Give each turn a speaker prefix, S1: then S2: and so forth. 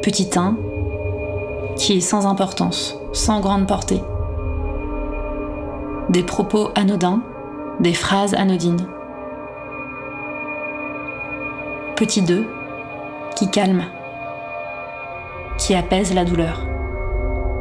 S1: Petit 1, qui est sans importance, sans grande portée. Des propos anodins, des phrases anodines. Petit 2, qui calme, qui apaise la douleur.